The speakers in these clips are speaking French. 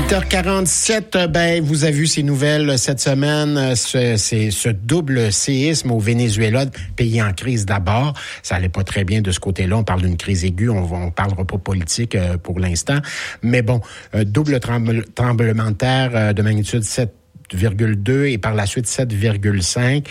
8h47, vous avez vu ces nouvelles cette semaine, c'est ce double séisme au Venezuela, pays en crise d'abord. Ça allait pas très bien de ce côté-là. On parle d'une crise aiguë, on parlera pas politique pour l'instant. Mais bon, double tremblement de terre de magnitude 7,2 et par la suite 7,5.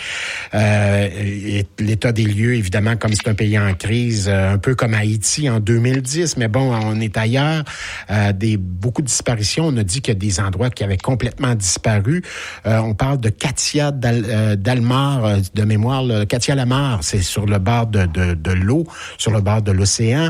L'état des lieux, évidemment, comme c'est un pays en crise, un peu comme Haïti en 2010, mais bon, on est ailleurs. Beaucoup de disparitions. On a dit qu'il y a des endroits qui avaient complètement disparu. On parle de Katia Dalmar, de mémoire. Katia Lamar, c'est sur le bord de l'eau, sur le bord de l'océan.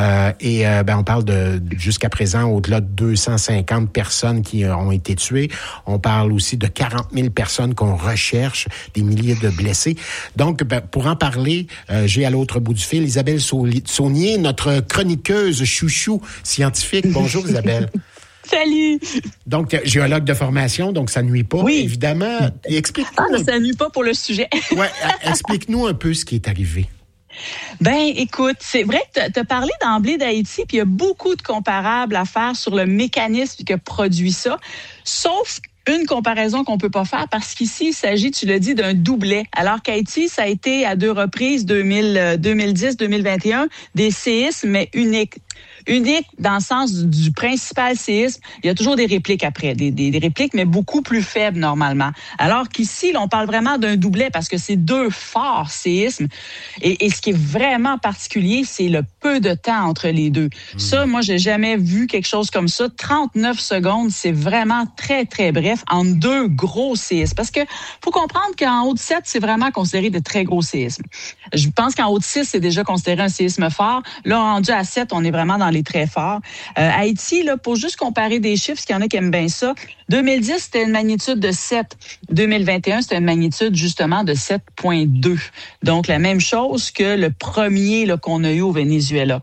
On parle de jusqu'à présent au-delà de 250 personnes qui ont été tuées. On parle aussi de 40 000 personnes qu'on recherche, des milliers de blessés. Donc, pour en parler, j'ai à l'autre bout du fil Isabelle Saunier, notre chroniqueuse chouchou scientifique. Bonjour Isabelle. Salut! Donc, géologue de formation, donc ça nuit pas, oui. Évidemment. Explique-nous. Ça nuit pas pour le sujet. Ouais, explique-nous un peu ce qui est arrivé. Écoute, c'est vrai que tu as parlé d'emblée d'Haïti, puis il y a beaucoup de comparables à faire sur le mécanisme qui a produit ça, sauf une comparaison qu'on peut pas faire parce qu'ici, il s'agit, tu l'as dit, d'un doublet. Alors qu'Haïti, ça a été à 2 reprises, 2010, 2021, des séismes, mais uniques. Unique dans le sens du principal séisme. Il y a toujours des répliques après, des répliques, mais beaucoup plus faibles normalement. Alors qu'ici, là, on parle vraiment d'un doublet parce que c'est 2 forts séismes. Et ce qui est vraiment particulier, c'est le peu de temps entre les deux. Ça, moi, j'ai jamais vu quelque chose comme ça. 39 secondes, c'est vraiment très, très bref entre 2 gros séismes. Parce que faut comprendre qu'en haut de 7, c'est vraiment considéré de très gros séismes. Je pense qu'en haut de 6, c'est déjà considéré un séisme fort. Là, rendu à 7, on est vraiment dans les très forts. Haïti, là, pour juste comparer des chiffres, parce qu'il y en a qui aiment bien ça, 2010, c'était une magnitude de 7. 2021, c'était une magnitude justement de 7,2. Donc, la même chose que le premier là, qu'on a eu au Venezuela.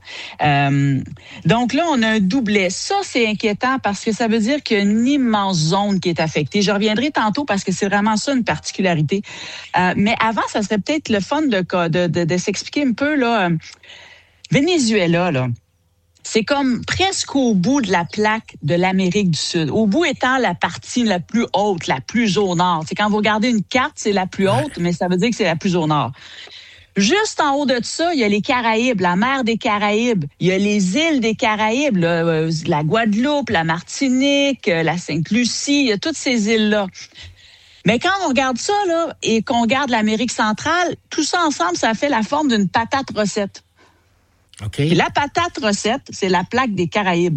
Donc là, on a un doublet. Ça, c'est inquiétant parce que ça veut dire qu'il y a une immense zone qui est affectée. Je reviendrai tantôt parce que c'est vraiment ça une particularité. Mais avant, ça serait peut-être le fun de s'expliquer un peu, là. Venezuela, là. C'est comme presque au bout de la plaque de l'Amérique du Sud. Au bout étant la partie la plus haute, la plus au nord. C'est quand vous regardez une carte, c'est la plus haute, mais ça veut dire que c'est la plus au nord. Juste en haut de ça, il y a les Caraïbes, la mer des Caraïbes. Il y a les îles des Caraïbes, la Guadeloupe, la Martinique, la Sainte-Lucie. Il y a toutes ces îles-là. Mais quand on regarde ça, là, et qu'on regarde l'Amérique centrale, tout ça ensemble, ça fait la forme d'une patate recette. Okay. Et la patate recette, c'est la plaque des Caraïbes.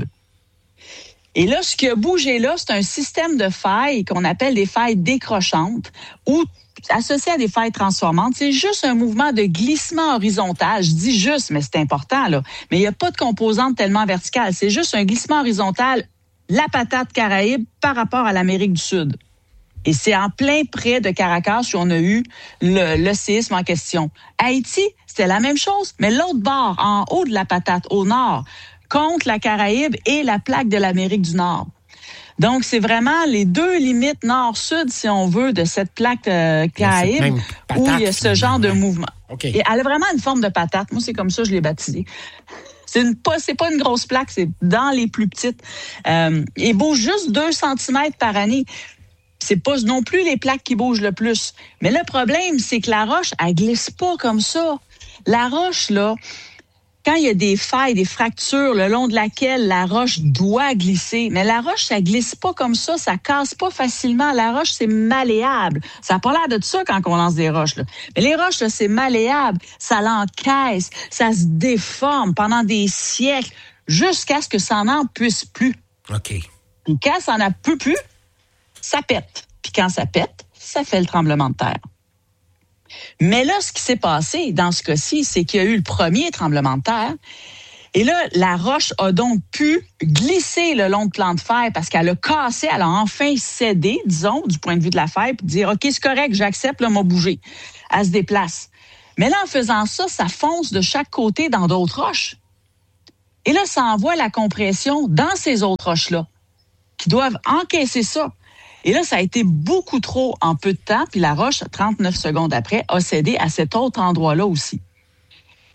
Et là, ce qui a bougé là, c'est un système de failles qu'on appelle des failles décrochantes ou associées à des failles transformantes. C'est juste un mouvement de glissement horizontal. Je dis juste, mais c'est important, là. Mais il n'y a pas de composante tellement verticale. C'est juste un glissement horizontal, la patate Caraïbe par rapport à l'Amérique du Sud. Et c'est en plein près de Caracas où on a eu le séisme en question. Haïti, c'était la même chose, mais l'autre bord, en haut de la patate, au nord, contre la Caraïbe et la plaque de l'Amérique du Nord. Donc, c'est vraiment les 2 limites nord-sud, si on veut, de cette plaque Caraïbe où il y a ce genre de mouvement. Okay. Et elle a vraiment une forme de patate. Moi, c'est comme ça que je l'ai baptisée. C'est pas une grosse plaque, c'est dans les plus petites. Il bouge juste 2 cm par année. C'est pas non plus les plaques qui bougent le plus. Mais le problème, c'est que la roche, elle glisse pas comme ça. La roche, là, quand il y a des failles, des fractures le long de laquelle la roche doit glisser, mais la roche, ça glisse pas comme ça casse pas facilement. La roche, c'est malléable. Ça n'a pas l'air de ça quand on lance des roches, là. Mais les roches, là, c'est malléable. Ça l'encaisse, ça se déforme pendant des siècles jusqu'à ce que ça n'en puisse plus. OK. Et quand ça n'en peut plus, ça pète. Puis quand ça pète, ça fait le tremblement de terre. Mais là, ce qui s'est passé dans ce cas-ci, c'est qu'il y a eu le premier tremblement de terre. Et là, la roche a donc pu glisser le long de plan de fer parce qu'elle a cassé, elle a enfin cédé, disons, du point de vue de la fer, puis dire, OK, c'est correct, j'accepte, là, m'a bougé. Elle se déplace. Mais là, en faisant ça, ça fonce de chaque côté dans d'autres roches. Et là, ça envoie la compression dans ces autres roches-là qui doivent encaisser ça. Et là, ça a été beaucoup trop en peu de temps, puis la roche, 39 secondes après, a cédé à cet autre endroit-là aussi.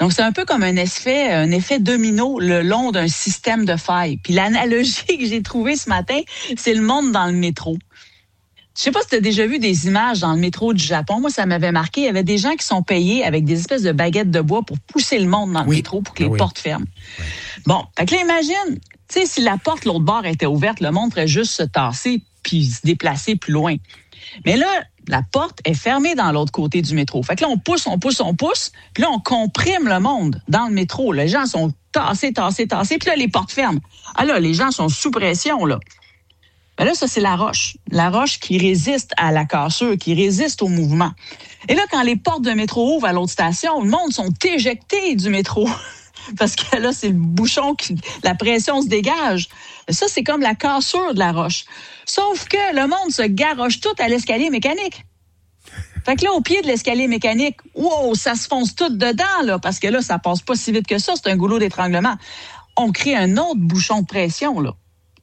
Donc, c'est un peu comme un effet domino le long d'un système de failles. Puis l'analogie que j'ai trouvée ce matin, c'est le monde dans le métro. Je sais pas si tu as déjà vu des images dans le métro du Japon. Moi, ça m'avait marqué. Il y avait des gens qui sont payés avec des espèces de baguettes de bois pour pousser le monde dans le métro pour que les portes ferment. Oui. Bon, fait que là, imagine, tu sais, si la porte l'autre bord était ouverte, le monde ferait juste se tasser puis se déplacer plus loin. Mais là, la porte est fermée dans l'autre côté du métro. Fait que là, on pousse, puis là, on comprime le monde dans le métro. Les gens sont tassés, puis là, les portes ferment. Ah là, les gens sont sous pression, là. Ben là, ça, c'est la roche. La roche qui résiste à la cassure, qui résiste au mouvement. Et là, quand les portes de métro ouvrent à l'autre station, le monde sont éjectés du métro. Parce que là, c'est le bouchon, la pression se dégage. Ça, c'est comme la cassure de la roche. Sauf que le monde se garoche tout à l'escalier mécanique. Fait que là, au pied de l'escalier mécanique, wow, ça se fonce tout dedans, là, parce que là, ça passe pas si vite que ça. C'est un goulot d'étranglement. On crée un autre bouchon de pression, là.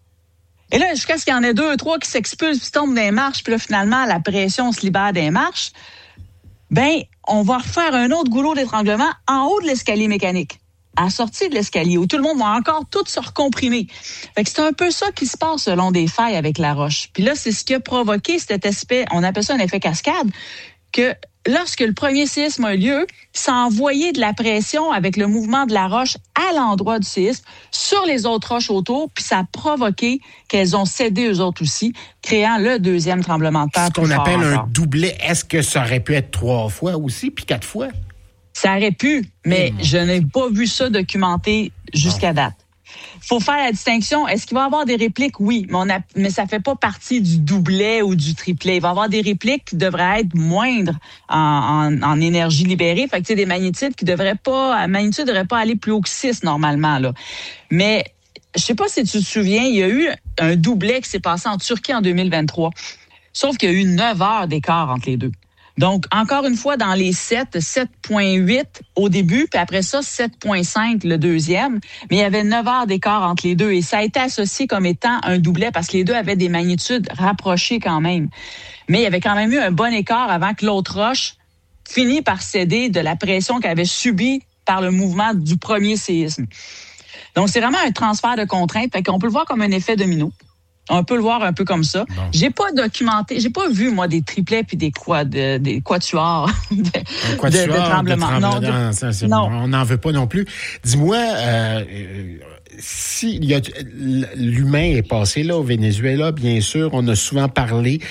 Et là, jusqu'à ce qu'il y en ait 2, 3 qui s'expulsent, puis tombent dans les marches, puis là, finalement, la pression se libère des marches, ben, on va refaire un autre goulot d'étranglement en haut de l'escalier mécanique, à la sortie de l'escalier, où tout le monde va encore tout se recomprimer. Fait que c'est un peu ça qui se passe selon des failles avec la roche. Puis là, c'est ce qui a provoqué cet aspect, on appelle ça un effet cascade, que lorsque le premier séisme a eu lieu, ça a envoyé de la pression avec le mouvement de la roche à l'endroit du séisme sur les autres roches autour, puis ça a provoqué qu'elles ont cédé eux autres aussi, créant le deuxième tremblement de terre. Ce qu'on appelle un doublet, est-ce que ça aurait pu être 3 fois aussi, puis 4 fois? Ça aurait pu, mais je n'ai pas vu ça documenté jusqu'à date. Faut faire la distinction. Est-ce qu'il va y avoir des répliques? Oui, mais ça fait pas partie du doublet ou du triplet. Il va y avoir des répliques qui devraient être moindres en énergie libérée. Fait que tu sais, des magnitudes qui devraient pas aller plus haut que 6 normalement, là. Mais je sais pas si tu te souviens, il y a eu un doublet qui s'est passé en Turquie en 2023. Sauf qu'il y a eu 9 heures d'écart entre les deux. Donc, encore une fois, dans les 7.8 au début, puis après ça, 7.5 le deuxième. Mais il y avait 9 heures d'écart entre les deux. Et ça a été associé comme étant un doublet parce que les deux avaient des magnitudes rapprochées quand même. Mais il y avait quand même eu un bon écart avant que l'autre roche finisse par céder de la pression qu'elle avait subie par le mouvement du premier séisme. Donc, c'est vraiment un transfert de contraintes. Fait qu'on peut le voir comme un effet domino. On peut le voir un peu comme ça. Bon. J'ai pas vu, moi, des triplets puis des quatuors de tremblement. Non. On n'en veut pas non plus. Dis-moi, si l'humain est passé là au Venezuela, bien sûr, on a souvent parlé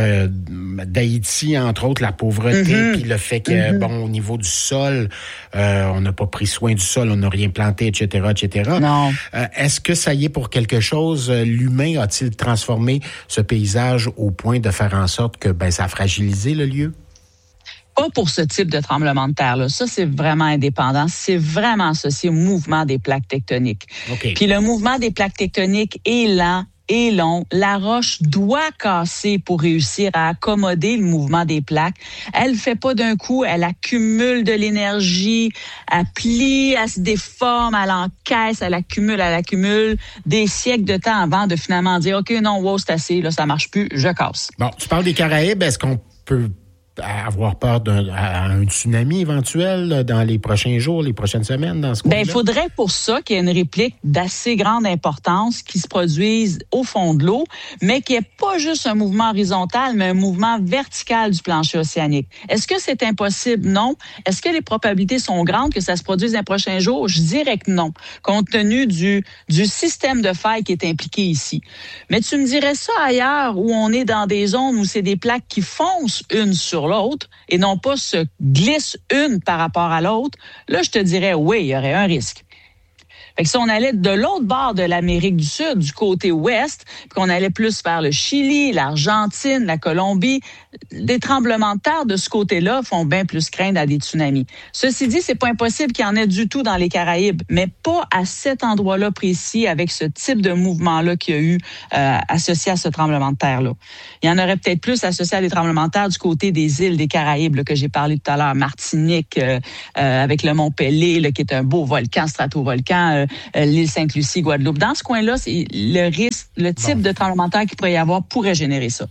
d'Haïti, entre autres, la pauvreté, puis le fait que, bon, au niveau du sol, on n'a pas pris soin du sol, on n'a rien planté, etc. Non. Est-ce que ça y est pour quelque chose? L'humain a-t-il transformé ce paysage au point de faire en sorte que ça a fragilisé le lieu? Pas pour ce type de tremblement de terre-là. Ça, c'est vraiment indépendant. C'est vraiment associé au mouvement des plaques tectoniques. Okay. Puis le mouvement des plaques tectoniques est lent et long. La roche doit casser pour réussir à accommoder le mouvement des plaques. Elle fait pas d'un coup, elle accumule de l'énergie, elle plie, elle se déforme, elle encaisse, elle accumule des siècles de temps avant de finalement dire « OK, non, wow, c'est assez, là, ça marche plus, je casse ». Bon, tu parles des Caraïbes, est-ce qu'on peut avoir peur d'un tsunami éventuel dans les prochains jours, les prochaines semaines dans ce coin-là? Il faudrait pour ça qu'il y ait une réplique d'assez grande importance qui se produise au fond de l'eau, mais qui n'est pas juste un mouvement horizontal, mais un mouvement vertical du plancher océanique. Est-ce que c'est impossible? Non. Est-ce que les probabilités sont grandes que ça se produise dans les prochains jours? Je dirais que non, compte tenu du système de failles qui est impliqué ici. Mais tu me dirais ça ailleurs, où on est dans des zones où c'est des plaques qui foncent une sur l'autre et non pas se glissent une par rapport à l'autre, là, je te dirais, oui, il y aurait un risque. Fait que si on allait de l'autre bord de l'Amérique du Sud, du côté ouest, puis qu'on allait plus vers le Chili, l'Argentine, la Colombie, des tremblements de terre de ce côté-là font bien plus craindre à des tsunamis. Ceci dit, c'est pas impossible qu'il y en ait du tout dans les Caraïbes, mais pas à cet endroit-là précis avec ce type de mouvement-là qu'il y a eu associé à ce tremblement de terre-là. Il y en aurait peut-être plus associé à des tremblements de terre du côté des îles des Caraïbes là, que j'ai parlé tout à l'heure, Martinique, avec le Mont Pelé, là, qui est un beau volcan, stratovolcan, l'île Sainte-Lucie, Guadeloupe. Dans ce coin-là, c'est le risque, le type de tremblement de terre qu'il pourrait y avoir pourrait générer ça.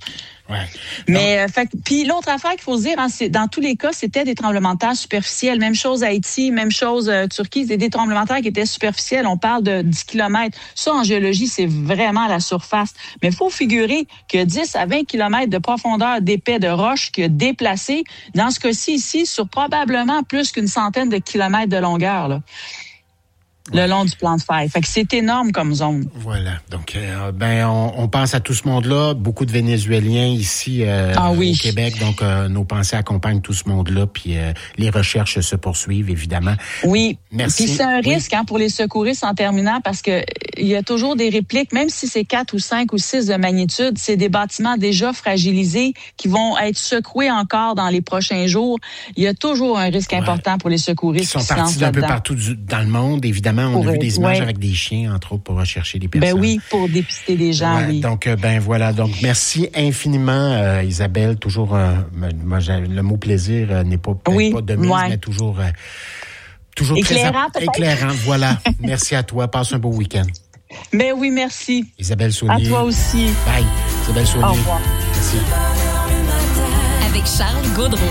Ouais. Mais puis l'autre affaire qu'il faut se dire, hein, c'est dans tous les cas, c'était des tremblements de terre superficiels. Même chose Haïti, même chose Turquie, c'est des tremblements de terre qui étaient superficiels. On parle de 10 km. Ça, en géologie, c'est vraiment à la surface. Mais il faut figurer que 10 à 20 km de profondeur d'épais de roche qui a déplacé, dans ce cas-ci ici, sur probablement plus qu'une centaine de kilomètres de longueur, là. Le long du plan de fer. Fait que c'est énorme comme zone. Voilà. Donc, on pense à tout ce monde-là. Beaucoup de Vénézuéliens ici au Québec. Donc, nos pensées accompagnent tout ce monde-là. Puis, les recherches se poursuivent, évidemment. Oui. Merci. Puis c'est un risque pour les secouristes en terminant parce que il y a toujours des répliques, même si c'est 4 ou 5 ou 6 de magnitude, c'est des bâtiments déjà fragilisés qui vont être secoués encore dans les prochains jours. Il y a toujours un risque important pour les secouristes. Ils sont partis d'un peu partout dans le monde, évidemment. On a vu des images avec des chiens, entre autres, pour rechercher des personnes. Ben oui, pour dépister des gens, oui. Donc, voilà. Donc, merci infiniment, Isabelle. Toujours, moi, le mot plaisir n'est pas de mise, mais toujours éclairant, très éclairant. Voilà. Merci à toi. Passe un beau week-end. Ben oui, merci. Isabelle Saunier. À toi aussi. Bye. Isabelle Saunier. Au revoir. Merci. Avec Charles Gaudreau.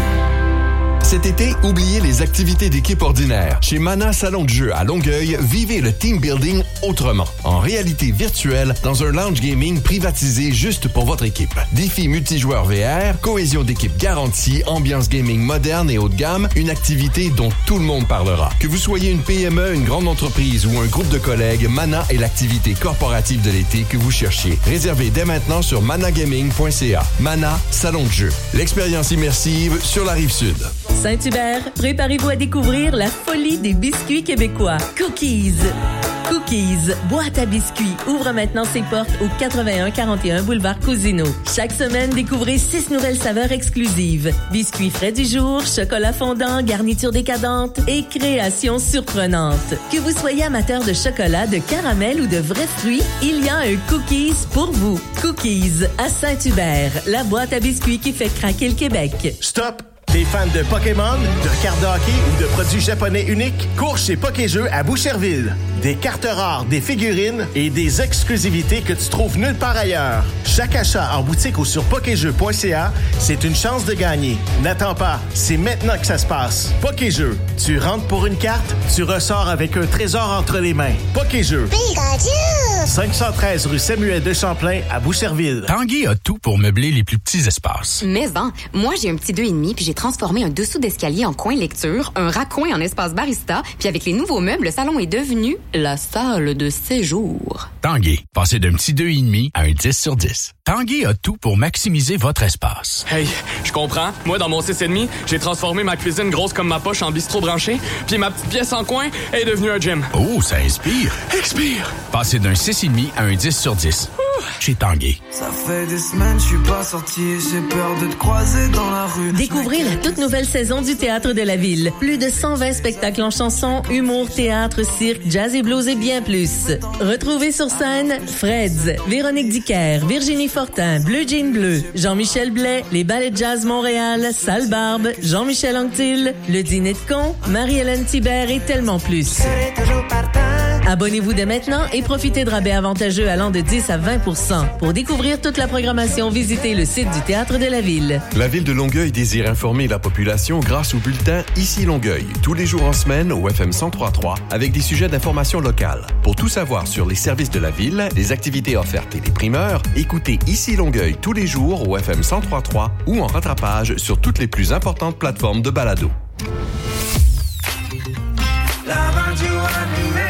Cet été, oubliez les activités d'équipe ordinaires. Chez Mana Salon de jeu à Longueuil, vivez le team building autrement. En réalité virtuelle, dans un lounge gaming privatisé juste pour votre équipe. Défis multijoueurs VR, cohésion d'équipe garantie, ambiance gaming moderne et haut de gamme, une activité dont tout le monde parlera. Que vous soyez une PME, une grande entreprise ou un groupe de collègues, Mana est l'activité corporative de l'été que vous cherchiez. Réservez dès maintenant sur managaming.ca. Mana Salon de jeu. L'expérience immersive sur la Rive-Sud. Saint-Hubert, préparez-vous à découvrir la folie des biscuits québécois. Cookies. Cookies, boîte à biscuits, ouvre maintenant ses portes au 8141 boulevard Cousineau. Chaque semaine, découvrez 6 nouvelles saveurs exclusives. Biscuits frais du jour, chocolat fondant, garniture décadente et créations surprenantes. Que vous soyez amateur de chocolat, de caramel ou de vrais fruits, il y a un Cookies pour vous. Cookies à Saint-Hubert, la boîte à biscuits qui fait craquer le Québec. Stop! T'es fan de Pokémon, de cartes de hockey ou de produits japonais uniques? Cours chez Pokéjeux à Boucherville. Des cartes rares, des figurines et des exclusivités que tu trouves nulle part ailleurs. Chaque achat en boutique ou sur pokéjeux.ca, c'est une chance de gagner. N'attends pas, c'est maintenant que ça se passe. Pokéjeux, tu rentres pour une carte, tu ressors avec un trésor entre les mains. Pokéjeux. Pikachu! 513 rue Samuel de Champlain à Boucherville. Tanguy a tout pour meubler les plus petits espaces. Mais moi j'ai un petit 2,5 puis j'ai transformé un dessous d'escalier en coin lecture, un raccoin en espace barista, puis avec les nouveaux meubles, le salon est devenu la salle de séjour. Tanguy, passez d'un petit 2,5 à un 10 sur 10. Tanguy a tout pour maximiser votre espace. Hey, je comprends. Moi, dans mon 6,5, j'ai transformé ma cuisine grosse comme ma poche en bistrot branché, puis ma petite pièce en coin est devenue un gym. Oh, ça inspire. Expire. Passez d'un 6,5 à un 10 sur 10. Chez Tanguy. Ça fait des semaines, je suis pas sorti, j'ai peur de te croiser dans la rue. Découvrez la toute nouvelle saison du Théâtre de la Ville. Plus de 120 spectacles en chansons, humour, théâtre, cirque, jazz et blues et bien plus. Retrouvez sur scène Freds, Véronique Dicker, Virginie Fortin, Bleu Jean Bleu, Jean-Michel Blais, les Ballets de Jazz Montréal, Sale Barbe, Jean-Michel Anctil, Le Dîner de Con, Marie-Hélène Thibert et tellement plus. Abonnez-vous dès maintenant et profitez de rabais avantageux allant de 10 à 20 %. Pour découvrir toute la programmation, visitez le site du Théâtre de la Ville. La Ville de Longueuil désire informer la population grâce au bulletin Ici Longueuil, tous les jours en semaine au FM 103.3 avec des sujets d'information locale. Pour tout savoir sur les services de la Ville, les activités offertes et les primeurs, écoutez Ici Longueuil tous les jours au FM 103.3 ou en rattrapage sur toutes les plus importantes plateformes de balado. La radio animée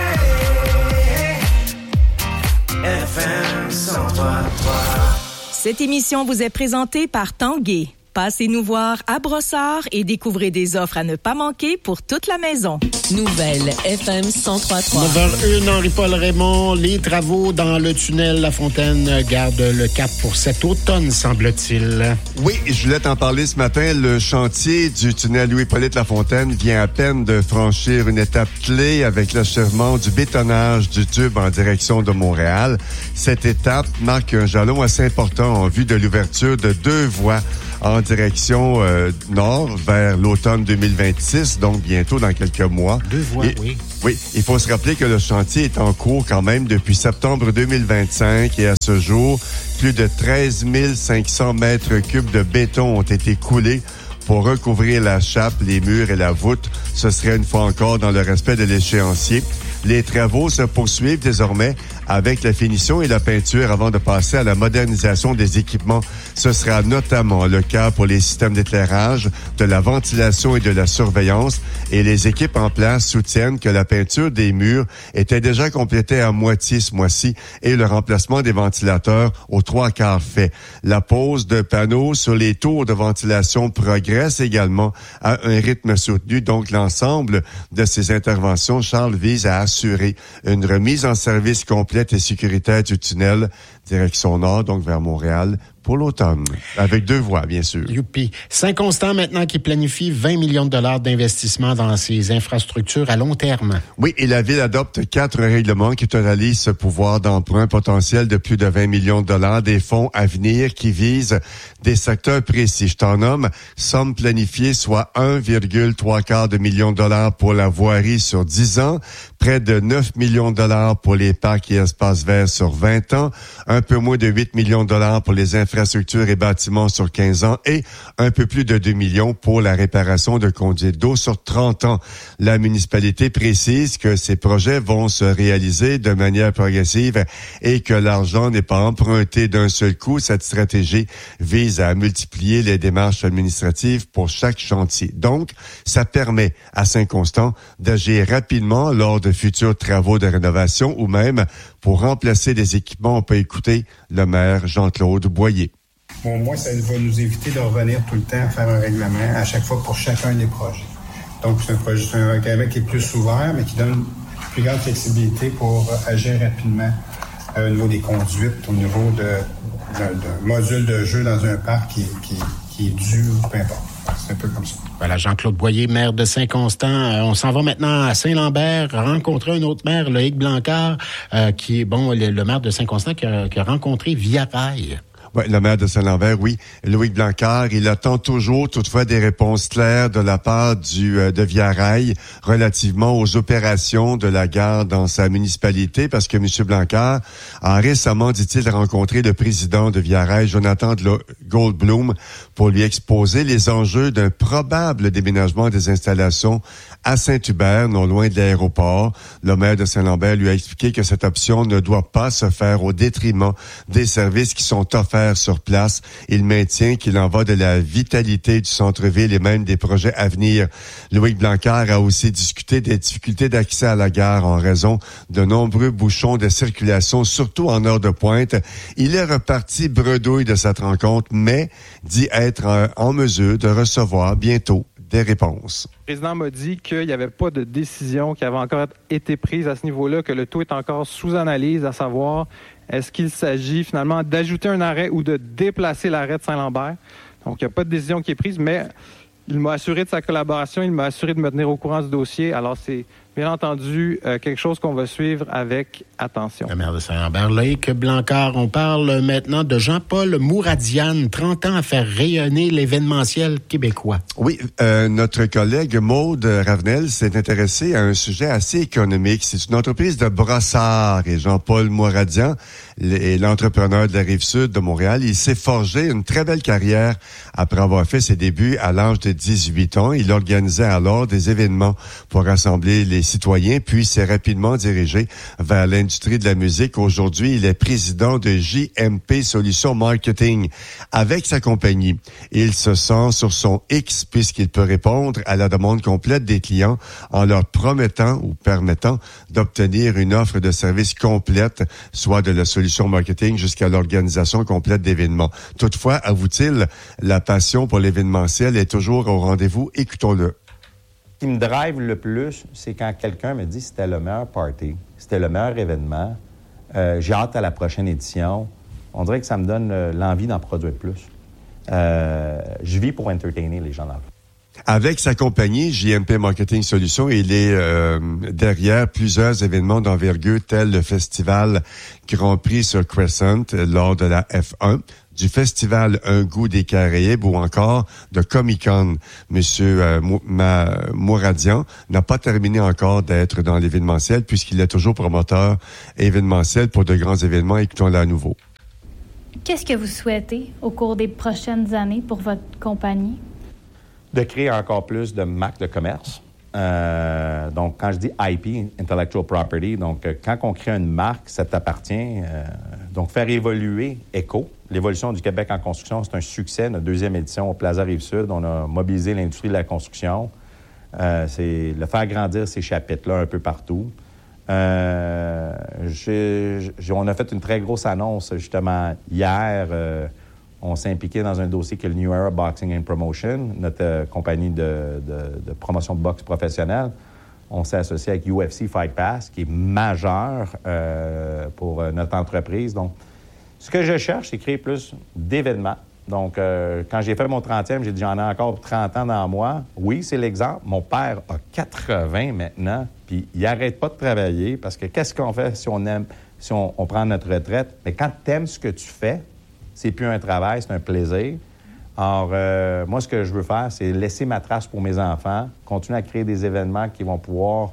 FM 103.3. Cette émission vous est présentée par Tanguay. Passez nous voir à Brossard et découvrez des offres à ne pas manquer pour toute la maison. Nouvelle FM 103.3. 9h01, Henri-Paul Raymond. Les travaux dans le tunnel La Fontaine gardent le cap pour cet automne, semble-t-il. Oui, je voulais t'en parler ce matin. Le chantier du tunnel Louis-Hippolyte La Fontaine vient à peine de franchir une étape clé avec l'achèvement du bétonnage du tube en direction de Montréal. Cette étape marque un jalon assez important en vue de l'ouverture de 2 voies en direction nord vers l'automne 2026, donc bientôt dans quelques mois. 2 voies, oui. Oui, il faut se rappeler que le chantier est en cours quand même depuis septembre 2025 et à ce jour, plus de 13 500 mètres cubes de béton ont été coulés pour recouvrir la chape, les murs et la voûte. Ce serait une fois encore dans le respect de l'échéancier. Les travaux se poursuivent désormais avec la finition et la peinture avant de passer à la modernisation des équipements. Ce sera notamment le cas pour les systèmes d'éclairage, de la ventilation et de la surveillance. Et les équipes en place soutiennent que la peinture des murs était déjà complétée à moitié ce mois-ci et le remplacement des ventilateurs aux 3/4 fait. La pose de panneaux sur les tours de ventilation progresse également à un rythme soutenu. Donc, l'ensemble de ces interventions, Charles, vise à assurer une remise en service complète et sécuritaire du tunnel, direction nord, donc vers Montréal, pour l'automne, avec 2 voies, bien sûr. Youpi. Saint-Constant, maintenant, qui planifie 20 millions de dollars d'investissement dans ses infrastructures à long terme. Oui, et la Ville adopte 4 règlements qui totalisent ce pouvoir d'emprunt potentiel de plus de 20 millions de dollars, des fonds à venir qui visent des secteurs précis. Je t'en nomme, somme planifiée, soit 1,75 million de dollars pour la voirie sur 10 ans, près de 9 millions de dollars pour les parcs et espaces verts sur 20 ans, un peu moins de 8 millions de dollars pour les infrastructures et bâtiments sur 15 ans et un peu plus de 2 millions pour la réparation de conduites d'eau sur 30 ans. La municipalité précise que ces projets vont se réaliser de manière progressive et que l'argent n'est pas emprunté d'un seul coup. Cette stratégie vise à multiplier les démarches administratives pour chaque chantier. Donc, ça permet à Saint-Constant d'agir rapidement lors de futurs travaux de rénovation ou même pour remplacer des équipements. On peut écouter le maire Jean-Claude Boyer. Bon, moi, ça va nous éviter de revenir tout le temps à faire un règlement à chaque fois pour chacun des projets. Donc, c'est un règlement qui est plus ouvert, mais qui donne une plus grande flexibilité pour agir rapidement au niveau des conduites, au niveau de modules de jeu dans un parc qui est dû ou peu importe. C'est un peu comme ça. Voilà, Jean-Claude Boyer, maire de Saint-Constant. On s'en va maintenant à Saint-Lambert, rencontrer un autre maire, Loïc Blancard, qui est, le maire de Saint-Constant qui a rencontré Via Rail. Oui, le maire de Saint-Lambert, oui. Loïc Blancard, il attend toujours, toutefois, des réponses claires de la part de Via Rail relativement aux opérations de la gare dans sa municipalité, parce que M. Blancard a récemment, dit-il, rencontré le président de Via Rail, Jonathan Goldblum, pour lui exposer les enjeux d'un probable déménagement des installations à Saint-Hubert, non loin de l'aéroport. Le maire de Saint-Lambert lui a expliqué que cette option ne doit pas se faire au détriment des services qui sont offerts sur place. Il maintient qu'il en va de la vitalité du centre-ville et même des projets à venir. Loïc Blancard a aussi discuté des difficultés d'accès à la gare en raison de nombreux bouchons de circulation, surtout en heure de pointe. Il est reparti bredouille de cette rencontre, mais dit être en mesure de recevoir bientôt des réponses. Le président m'a dit qu'il n'y avait pas de décision qui avait encore été prise à ce niveau-là, que le tout est encore sous analyse, à savoir est-ce qu'il s'agit finalement d'ajouter un arrêt ou de déplacer l'arrêt de Saint-Lambert. Donc, il n'y a pas de décision qui est prise, mais il m'a assuré de sa collaboration, il m'a assuré de me tenir au courant du dossier. Alors, c'est bien entendu quelque chose qu'on va suivre avec attention. Le maire de Saint-Lambert, Loïc Blancard. On parle maintenant de Jean-Paul Mouradian, 30 ans à faire rayonner l'événementiel québécois. Oui, notre collègue Maude Ravenel s'est intéressée à un sujet assez économique. C'est une entreprise de brossard et Jean-Paul Mouradian est l'entrepreneur de la Rive-Sud de Montréal. Il s'est forgé une très belle carrière après avoir fait ses débuts à l'âge de 18 ans. Il organisait alors des événements pour rassembler les citoyens, puis s'est rapidement dirigé vers l'industrie de la musique. Aujourd'hui, il est président de JMP Solutions Marketing. Avec sa compagnie, il se sent sur son X puisqu'il peut répondre à la demande complète des clients en leur promettant ou permettant d'obtenir une offre de service complète, soit de la solution marketing jusqu'à l'organisation complète d'événements. Toutefois, avoue-t-il, la passion pour l'événementiel est toujours au rendez-vous. Écoutons-le. Ce qui me drive le plus, c'est quand quelqu'un me dit que c'était le meilleur party, c'était le meilleur événement, j'ai hâte à la prochaine édition. On dirait que ça me donne l'envie d'en produire plus. Je vis pour entertainer les gens dans le fond. Avec sa compagnie, JMP Marketing Solutions, il est derrière plusieurs événements d'envergure, tels le festival Grand Prix sur Crescent lors de la F1, du festival Un goût des Caraïbes ou encore de Comic-Con. Monsieur Mouradian n'a pas terminé encore d'être dans l'événementiel puisqu'il est toujours promoteur événementiel pour de grands événements. Écoutons-le à nouveau. Qu'est-ce que vous souhaitez au cours des prochaines années pour votre compagnie? De créer encore plus de marques de commerce. Donc, quand je dis IP, Intellectual Property, donc quand on crée une marque, ça t'appartient. Donc, faire évoluer ECO. L'évolution du Québec en construction, c'est un succès. Notre 2e édition au Plaza Rive-Sud, on a mobilisé l'industrie de la construction. C'est le faire grandir ces chapitres-là un peu partout. On a fait une très grosse annonce, justement, hier. On s'est impliqué dans un dossier qui est le New Era Boxing and Promotion, notre compagnie de promotion de boxe professionnelle. On s'est associé avec UFC Fight Pass, qui est majeur pour notre entreprise. Donc, ce que je cherche, c'est créer plus d'événements. Donc, quand j'ai fait mon 30e, j'ai dit, j'en ai encore 30 ans dans moi. Oui, c'est l'exemple. Mon père a 80 maintenant, puis il n'arrête pas de travailler parce que qu'est-ce qu'on fait si on prend notre retraite? Mais quand tu aimes ce que tu fais, c'est plus un travail, c'est un plaisir. Alors, moi, ce que je veux faire, c'est laisser ma trace pour mes enfants, continuer à créer des événements qui vont pouvoir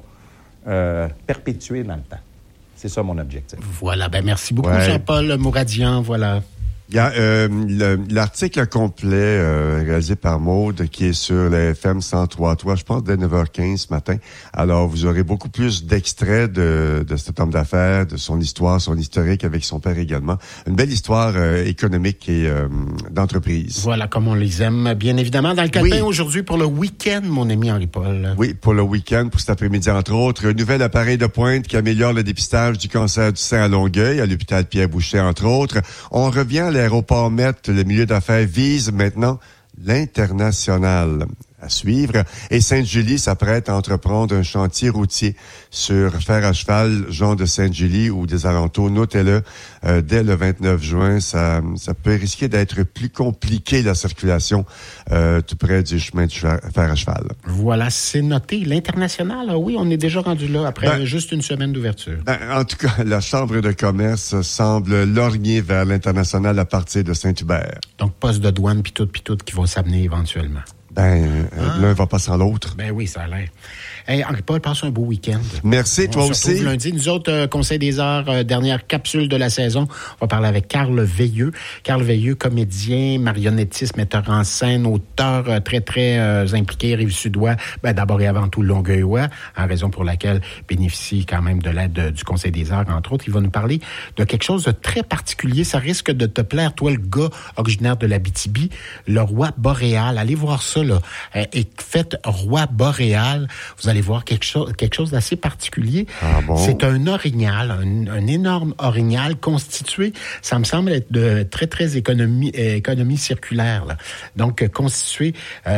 perpétuer dans le temps. C'est ça mon objectif. Voilà, ben merci beaucoup, Jean-Paul Mouradian, voilà. Il y a l'article complet réalisé par Maude qui est sur la FM 103.3, je pense dès 9h15 ce matin. Alors, vous aurez beaucoup plus d'extraits de cet homme d'affaires, de son histoire, son historique avec son père également. Une belle histoire économique et d'entreprise. Voilà, comme on les aime, bien évidemment. Dans le calepin aujourd'hui pour le week-end, mon ami Henri-Paul. Oui, pour le week-end, pour cet après-midi, entre autres. Un nouvel appareil de pointe qui améliore le dépistage du cancer du sein à Longueuil, à l'hôpital Pierre-Boucher, entre autres. On revient à l'aéroport Met, le milieu d'affaires vise maintenant l'international. À suivre. Et Sainte-Julie s'apprête à entreprendre un chantier routier sur fer à cheval, Jean de Sainte-Julie ou des alentours. Notez-le, dès le 29 juin, ça peut risquer d'être plus compliqué, la circulation tout près du chemin du fer à cheval. Voilà, c'est noté. L'international, oui, on est déjà rendu là après juste une semaine d'ouverture. En tout cas, la Chambre de commerce semble lorgner vers l'international à partir de Saint-Hubert. Donc, poste de douane puis tout qui vont s'amener éventuellement. L'un va pas sans l'autre. Ben oui, ça a l'air. Hey, Henri-Paul, passe un beau week-end. Merci, toi aussi. On se retrouve lundi. Nous autres, Conseil des arts, dernière capsule de la saison. On va parler avec Carl Veilleux. Carl Veilleux, comédien, marionnettiste, metteur en scène, auteur très, très impliqué, Rive-Sud-Ouest, d'abord et avant tout Longueuillois, en raison pour laquelle bénéficie quand même de l'aide du Conseil des arts, entre autres. Il va nous parler de quelque chose de très particulier. Ça risque de te plaire, toi, le gars originaire de l'Abitibi, le roi boréal. Allez voir ça, là. Et faites roi boréal. Vous allez voir quelque chose d'assez particulier. Ah bon? C'est un orignal, un énorme orignal constitué, ça me semble être de très, très économie circulaire, là. Donc, constitué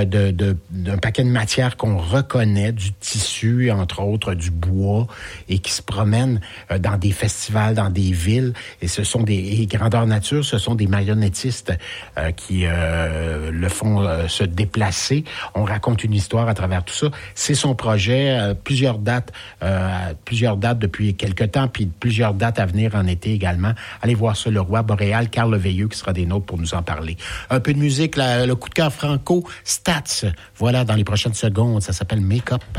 d'un paquet de matières qu'on reconnaît, du tissu, entre autres, du bois, et qui se promènent dans des festivals, dans des villes. Et ce sont des grandeur nature, ce sont des marionnettistes qui le font se déplacer. On raconte une histoire à travers tout ça. C'est son projet. Plusieurs dates depuis quelque temps, puis plusieurs dates à venir en été également. Allez voir ça, le roi boréal, Carl Veilleux, qui sera des nôtres pour nous en parler. Un peu de musique, le coup de cœur franco, Stats. Voilà, dans les prochaines secondes, ça s'appelle Make Up.